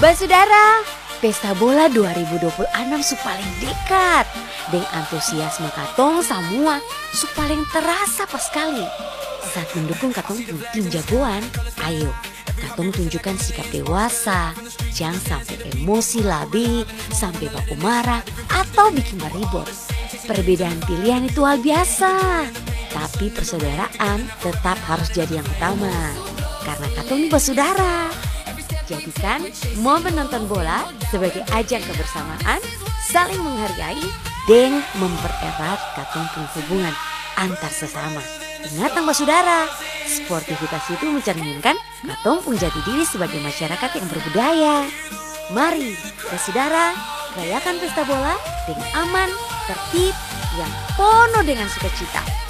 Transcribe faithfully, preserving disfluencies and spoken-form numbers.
Basudara, Pesta Bola dua ribu dua puluh enam su paling dekat. Dengan antusiasme katong semua su paling terasa pas sekali. Saat mendukung katong pun tim jagoan, ayo katong tunjukkan sikap dewasa. Jangan sampai emosi labi, sampai baku marah atau bikin beribut. Perbedaan pilihan itu hal biasa, tapi persaudaraan tetap harus jadi yang utama. Karena katong ini bersaudara. Jadikan momen nonton bola sebagai ajang kebersamaan, saling menghargai, dan mempererat katong pun hubungan antar sesama. Ingat tambah saudara, sportivitas itu mencerminkan katong pun jati diri sebagai masyarakat yang berbudaya. Mari, saudara, rayakan pesta bola dengan aman, tertib, yang penuh dengan sukacita.